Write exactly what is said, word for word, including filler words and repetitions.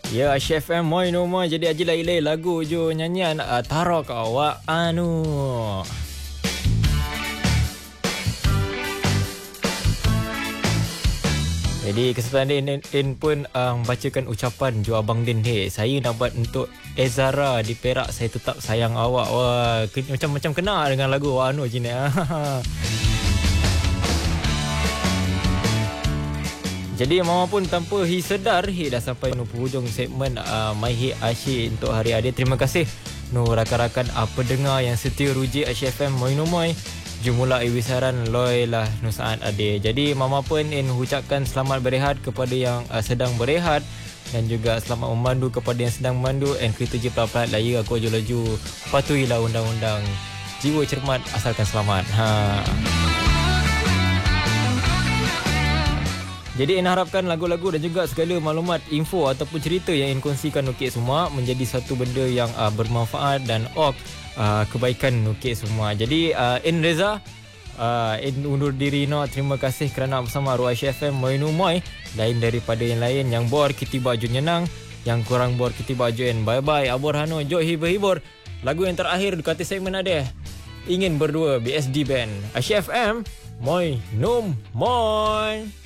Ya, Chef M moi no moi jadi aja lai lagu jo nyanyian uh, Tarok awak anu. Jadi kesempatan Din, Din pun uh, membacakan ucapan jo Abang Din. Hey, saya nak buat untuk Ezara di Perak, saya tetap sayang awak. Wah, ke, macam-macam kena dengan lagu awak anu je ni. Jadi Mama pun tanpa hi sedar, hi dah sampai nu penghujung segmen uh, My Hit Asyik untuk hari ini. Terima kasih nu rakan-rakan uh, pendengar yang setia ruji Asyik F M Moi no Moi. Jumula ibisaran loy lah nu saat ade. Jadi Mama pun in ucapkan selamat berehat kepada yang uh, sedang berehat dan juga selamat memandu kepada yang sedang memandu, and kereta je pelan-pelan laya aku laju-laju. Patuhilah undang-undang. Jiwa cermat asalkan selamat. Ha. Jadi Ina harapkan lagu-lagu dan juga segala maklumat, info ataupun cerita yang Ina kongsikan Nukik semua menjadi satu benda yang uh, bermanfaat dan ok uh, kebaikan Nukik semua. Jadi uh, In Reza, uh, In undur diri no. Terima kasih kerana bersama Ruang F M Moi no Moi. Lain daripada yang lain, yang bor kita baju nyenang, yang kurang bor kita baju en bye bye. Abor hano jok hibur-hibur. Lagu yang terakhir di kata segmen ada Ingin Berdua B S D Band. Asyik F M Moi no Moi.